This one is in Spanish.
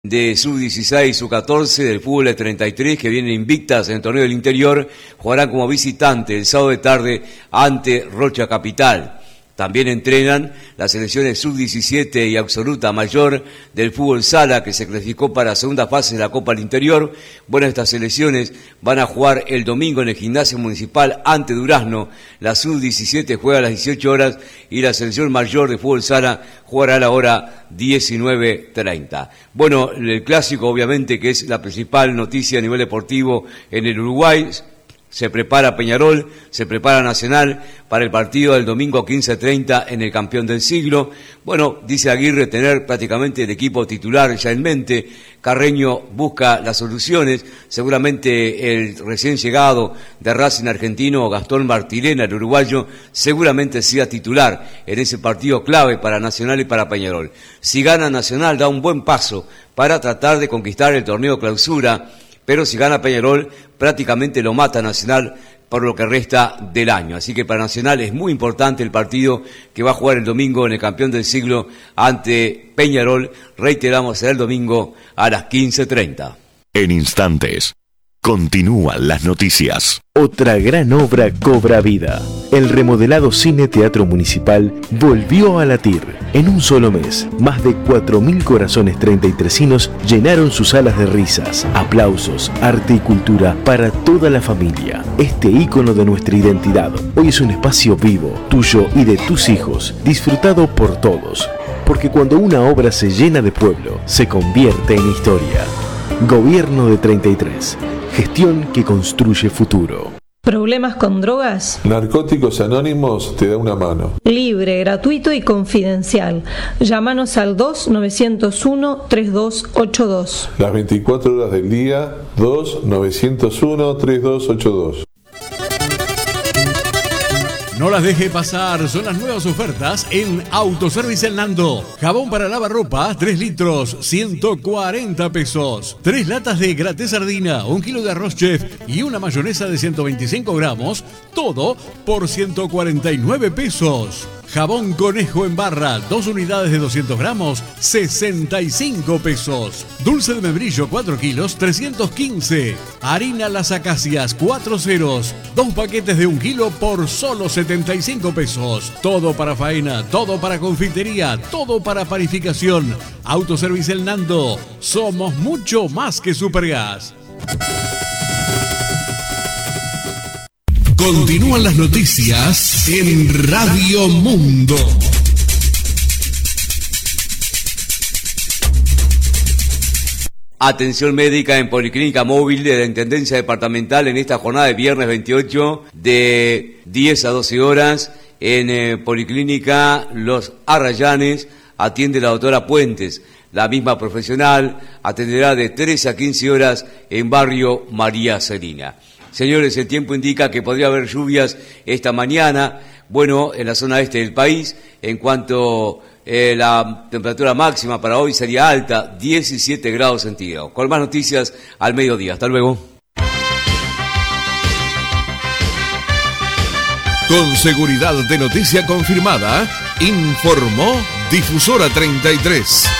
de sub-16 y sub-14 del fútbol de 33 que vienen invictas en el torneo del interior, jugarán como visitante el sábado de tarde ante Rocha Capital. También entrenan las selecciones sub-17 y absoluta mayor del fútbol sala que se clasificó para la segunda fase de la Copa del Interior. Bueno, estas selecciones van a jugar el domingo en el gimnasio municipal ante Durazno. La sub-17 juega a las 18 horas y la selección mayor de fútbol sala jugará a la hora 19:30. Bueno, el clásico obviamente que es la principal noticia a nivel deportivo en el Uruguay. Se prepara Peñarol, se prepara Nacional para el partido del domingo 15:30 en el campeón del siglo. Bueno, dice Aguirre tener prácticamente el equipo titular ya en mente. Carreño busca las soluciones. Seguramente el recién llegado de Racing argentino, Gastón Martirena, el uruguayo, seguramente sea titular en ese partido clave para Nacional y para Peñarol. Si gana Nacional, da un buen paso para tratar de conquistar el torneo clausura. Pero si gana Peñarol, prácticamente lo mata Nacional por lo que resta del año. Así que para Nacional es muy importante el partido que va a jugar el domingo en el campeón del siglo ante Peñarol. Reiteramos, será el domingo a las 15:30. En instantes, continúan las noticias. Otra gran obra cobra vida. El remodelado Cine Teatro Municipal volvió a latir. En un solo mes, más de 4.000 corazones 33inos llenaron sus salas de risas, aplausos, arte y cultura para toda la familia. Este ícono de nuestra identidad hoy es un espacio vivo, tuyo y de tus hijos, disfrutado por todos. Porque cuando una obra se llena de pueblo, se convierte en historia. Gobierno de 33. Gestión que construye futuro. ¿Problemas con drogas? Narcóticos Anónimos te da una mano. Libre, gratuito y confidencial. Llámanos al 2-901-3282. Las 24 horas del día, 2-901-3282. No las deje pasar, son las nuevas ofertas en Autoservice El Nando. Jabón para lavarropa, 3 litros, 140 pesos. 3 latas de graté sardina, 1 kilo de arroz chef y una mayonesa de 125 gramos, todo por 149 pesos. Jabón Conejo en barra, 2 unidades de 200 gramos, 65 pesos. Dulce de membrillo, 4 kilos, 315. Harina Las Acacias, 4 ceros, 2 paquetes de 1 kilo por solo 75 pesos. Todo para faena, todo para confitería, todo para panificación. Autoservice El Nando. Somos mucho más que Supergas. Continúan las noticias en Radio Mundo. Atención médica en Policlínica Móvil de la Intendencia Departamental en esta jornada de viernes 28 de 10 a 12 horas en Policlínica Los Arrayanes. Atiende la doctora Puentes. La misma profesional atenderá de 13 a 15 horas en barrio María Celina. Señores, el tiempo indica que podría haber lluvias esta mañana, bueno, en la zona este del país. En cuanto la temperatura máxima para hoy sería alta, 17 grados centígrados. Con más noticias al mediodía. Hasta luego. Con seguridad de noticia confirmada, informó Difusora 33.